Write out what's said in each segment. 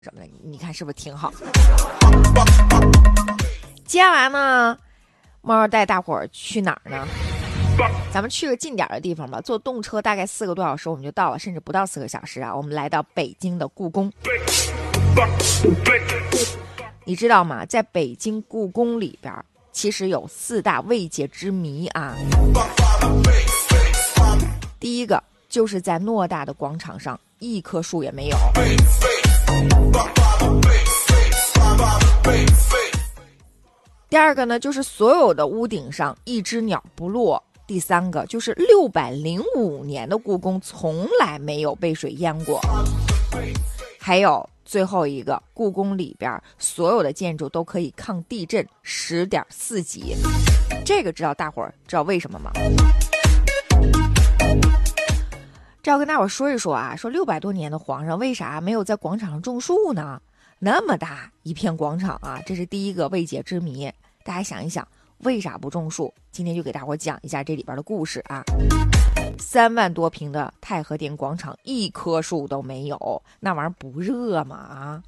什么的，你看是不是挺好？接下来呢，猫带大伙儿去哪儿呢？咱们去个近点的地方吧，坐动车大概4个多小时我们就到了，甚至不到4个小时啊。我们来到北京的故宫。你知道吗？在北京故宫里边，其实有4大未解之谜啊。第一个就是在偌大的广场上，一棵树也没有。第二个呢，就是所有的屋顶上一只鸟不落。第三个就是605年的故宫从来没有被水淹过。还有最后一个，故宫里边所有的建筑都可以抗地震10.4级。这个大伙儿知道为什么吗？这要跟大伙儿说一说啊，说600多年的皇上为啥没有在广场上种树呢？那么大一片广场啊，这是第一个未解之谜。大家想一想，为啥不种树？今天就给大伙儿讲一下这里边的故事啊。3万多平的太和殿广场，一棵树都没有，那玩意儿不热吗？啊！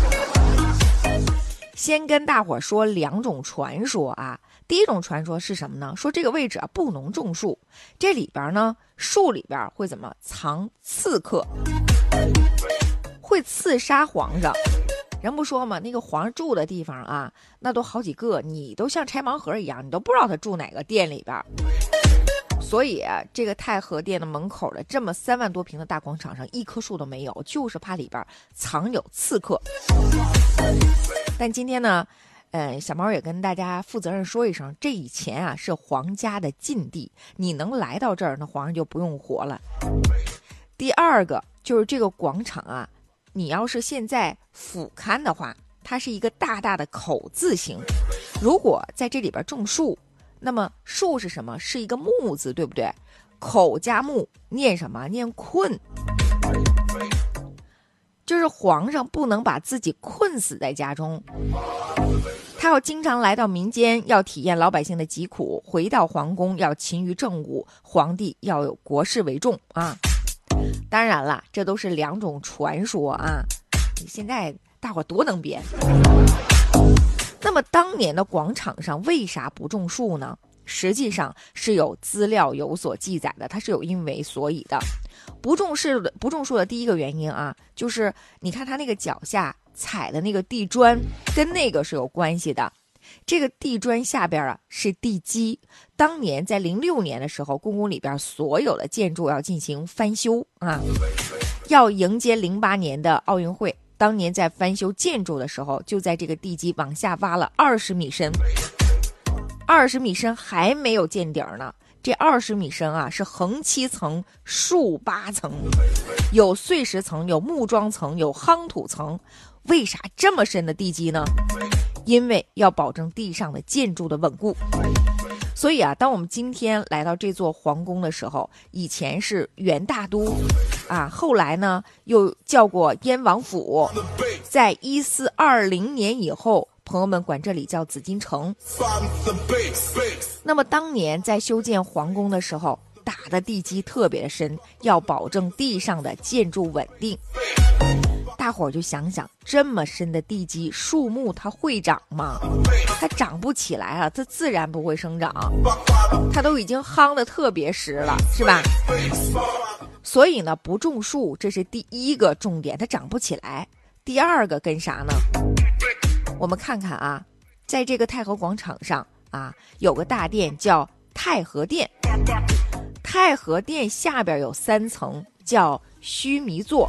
先跟大伙儿说2种传说啊。第一种传说是什么呢？说这个位置啊不能种树，这里边呢树里边会怎么藏刺客，会刺杀皇上。人不说嘛，那个皇上住的地方啊，那都好几个，你都像拆盲盒一样，你都不知道他住哪个店里边。所以这个太和殿的门口的这么3万多平的大广场上，一棵树都没有，就是怕里边藏有刺客。但今天呢，小猫也跟大家负责任说一声，这以前啊是皇家的禁地，你能来到这儿，那皇上就不用活了。第二个就是这个广场啊，你要是现在俯瞰的话，它是一个大大的口字形。如果在这里边种树，那么树是什么？是一个木字，对不对？口加木，念什么？念困。就是皇上不能把自己困死在家中，他要经常来到民间，要体验老百姓的疾苦，回到皇宫要勤于政务，皇帝要有国事为重啊。当然了，这都是2种传说啊。现在大伙多能编。那么当年的广场上为啥不种树呢？实际上是有资料有所记载的，它是有因为所以的。不种树的第一个原因啊，就是你看它那个脚下踩的那个地砖跟那个是有关系的。这个地砖下边啊是地基，当年在06年的时候，故宫里边所有的建筑要进行翻修啊，要迎接08年的奥运会。当年在翻修建筑的时候，就在这个地基往下挖了20米深，20米深还没有见底呢。这20米深啊，是横7层竖8层，有碎石层，有木桩层，有夯土层。为啥这么深的地基呢？因为要保证地上的建筑的稳固。所以啊，当我们今天来到这座皇宫的时候，以前是元大都啊，后来呢又叫过燕王府，在1420年以后，朋友们管这里叫紫禁城。那么当年在修建皇宫的时候，打的地基特别深，要保证地上的建筑稳定。大伙儿就想想，这么深的地基，树木它会长吗？它长不起来啊，它自然不会生长，它都已经夯得特别实了，是吧？所以呢，不种树，这是第一个重点，它长不起来。第二个跟啥呢？我们看看啊，在这个太和广场上啊，有个大殿叫太和殿，太和殿下边有3层，叫须弥座。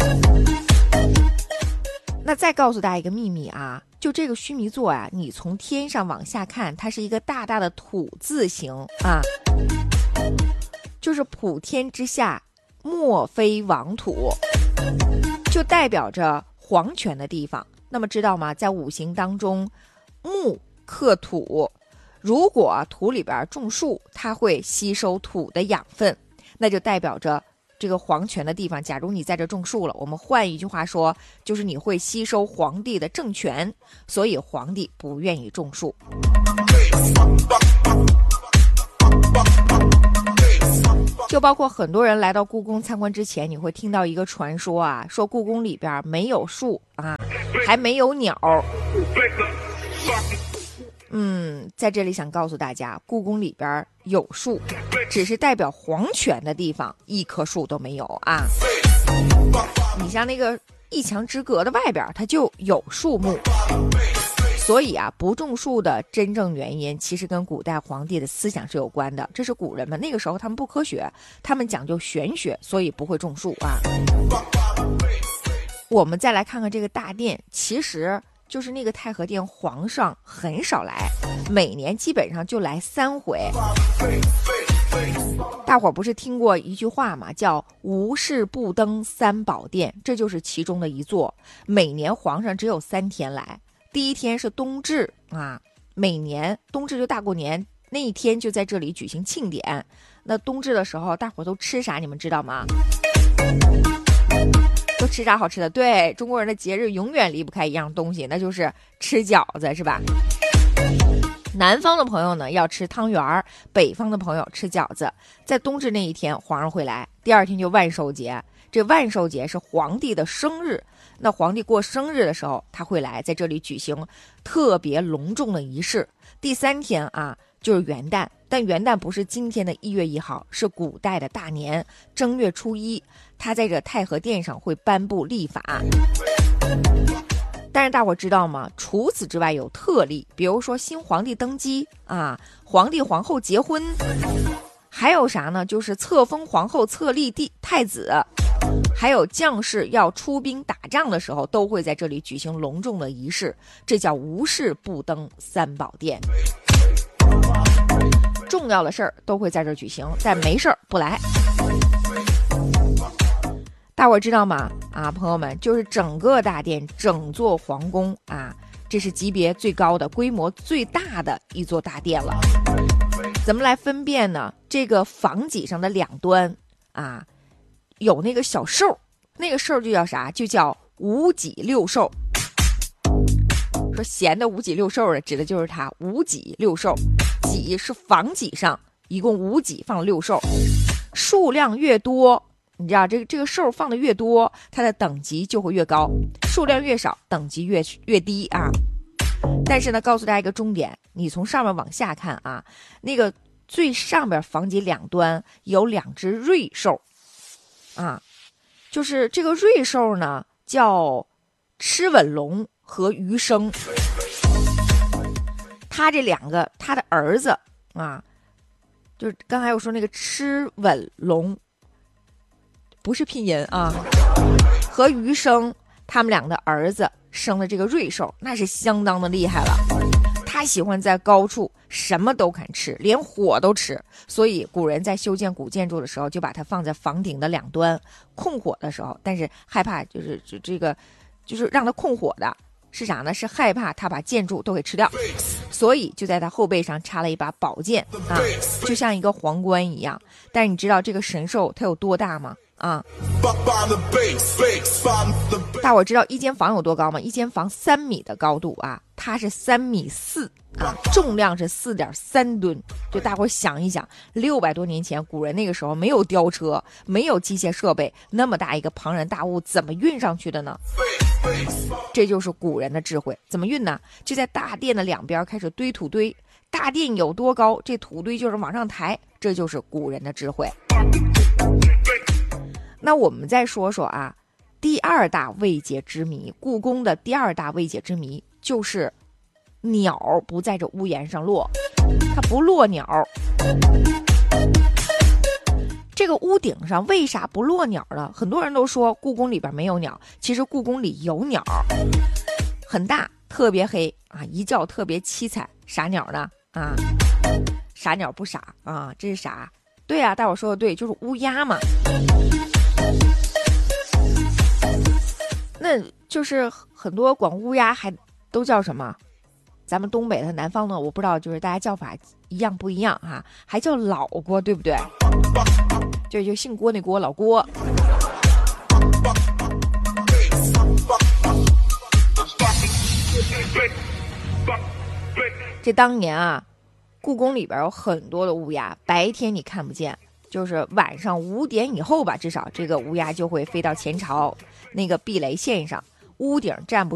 那再告诉大家一个秘密啊，就这个须弥座啊，你从天上往下看，它是一个大大的土字形啊，就是普天之下莫非王土，就代表着皇权的地方。那么知道吗？在五行当中，木克土，如果土里边种树，它会吸收土的养分，那就代表着这个皇权的地方。假如你在这种树了，我们换一句话说，就是你会吸收皇帝的政权，所以皇帝不愿意种树。 就包括很多人来到故宫参观之前，你会听到一个传说啊，说故宫里边没有树啊，还没有鸟。在这里想告诉大家，故宫里边有树，只是代表皇权的地方一棵树都没有啊。你像那个一墙之隔的外边，它就有树木。所以啊，不种树的真正原因，其实跟古代皇帝的思想是有关的。这是古人们那个时候他们不科学，他们讲究玄学，所以不会种树啊。我们再来看看这个大殿，其实就是那个太和殿，皇上很少来，每年基本上就来3回。大伙儿不是听过一句话吗？叫无事不登三宝殿，这就是其中的一座。每年皇上只有3天来。第一天是冬至啊，每年冬至就大过年那一天就在这里举行庆典。那冬至的时候，大伙都吃啥？你们知道吗？都吃啥好吃的？对，中国人的节日永远离不开一样东西，那就是吃饺子，是吧？南方的朋友呢要吃汤圆，北方的朋友吃饺子。在冬至那一天，皇上会来，第2天就万寿节。这万寿节是皇帝的生日，那皇帝过生日的时候他会来，在这里举行特别隆重的仪式。第3天啊就是元旦，但元旦不是今天的1月1号，是古代的大年正月初1，他在这太和殿上会颁布历法。但是大伙知道吗？除此之外有特例，比如说新皇帝登基啊，皇帝皇后结婚，还有啥呢？就是册封皇后、册立太子，还有将士要出兵打仗的时候，都会在这里举行隆重的仪式，这叫无事不登三宝殿。重要的事儿都会在这儿举行，但没事儿不来。大伙知道吗？啊，朋友们，就是整个大殿，整座皇宫啊，这是级别最高的、规模最大的一座大殿了。怎么来分辨呢？这个房脊上的2端啊，有那个小兽，那个兽就叫啥？就叫五脊六兽。说闲的五脊六兽的，指的就是它。五脊六兽，脊是房脊上，一共5脊放了6兽，数量越多。你知道这个兽放的越多，它的等级就会越高，数量越少，等级越低啊。但是呢，告诉大家一个重点，你从上面往下看啊，那个最上边房脊2端有2只瑞兽啊，就是这个瑞兽呢叫螭吻龙和余生，他这2个他的儿子啊，就是刚才我说那个螭吻龙。不是拼音啊，和余生他们2个的儿子生的这个瑞兽，那是相当的厉害了。他喜欢在高处什么都肯吃，连火都吃，所以古人在修建古建筑的时候，就把它放在房顶的2端，控火的时候，但是害怕就是让它控火的是啥呢？是害怕他把建筑都给吃掉，所以就在他后背上插了一把宝剑啊，就像一个皇冠一样。但是你知道这个神兽它有多大吗？啊，大伙知道一间房有多高吗？一间房3米的高度啊，它是3.4米啊，重量是4.3吨。就大伙想一想，600多年前古人那个时候没有吊车，没有机械设备，那么大一个庞然大物怎么运上去的呢？这就是古人的智慧。怎么运呢？就在大殿的2边开始堆土堆，大殿有多高，这土堆就是往上抬，这就是古人的智慧。那我们再说说啊，第2大未解之谜，故宫的第2大未解之谜就是鸟不在这屋檐上落，它不落鸟。这个屋顶上为啥不落鸟呢？很多人都说故宫里边没有鸟，其实故宫里有鸟，很大，特别黑啊，一叫特别凄惨。啥鸟呢？啊，傻鸟不傻啊，这是啥？对啊，大伙说的对，就是乌鸦嘛。那就是很多管乌鸦还都叫什么？咱们东北的、南方的，我不知道，就是大家叫法一样不一样哈，还叫老郭，对不对？就姓郭那郭，老郭。这当年啊，故宫里边有很多的乌鸦，白天你看不见， 就是晚上5点以后吧，至少这个乌鸦就会飞到前朝那个避雷线上，屋顶站不